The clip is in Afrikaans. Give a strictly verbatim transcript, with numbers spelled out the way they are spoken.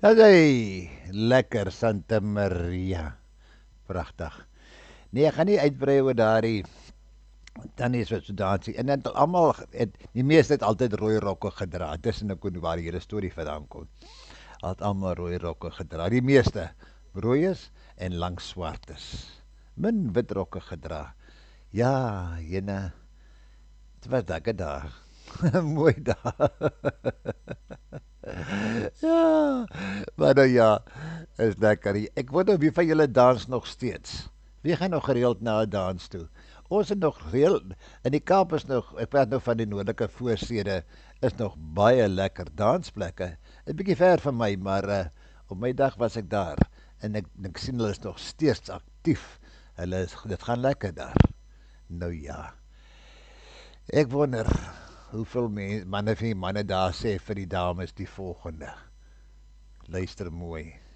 Dat is lekker Santa Maria. Pragtig. Nee, ek gaan nie uitbrei oor daardie tannies wat so dansie. En dan almal het die meeste het altyd rooi rokke gedra. Dis en ek kon waar die hele storie vandaan kom. Het almal rooi rokke gedra. Die meeste rooi is en lang swart is. Min wit rokke gedra. Ja, jene, dit was lekker daar. Mooi daar. Ja, maar nou ja, is lekker. Ek wonder wie van julle dans nog steeds. Wie gaan nog gereeld na 'n dans toe? Ons het nog gereeld in die Kaap is nog, ek praat nou van die noordelike voorstede, is nog baie lekker dansplekke. 'n Bietjie ver van my, maar uh, op my dag was ek daar en ek ek sien hulle is nog steeds aktief. Hulle is dit gaan lekker daar. Nou ja. Ek wonder hoeveel mense manne vir die manne daar sê vir die dames die volgende. Luister mooi.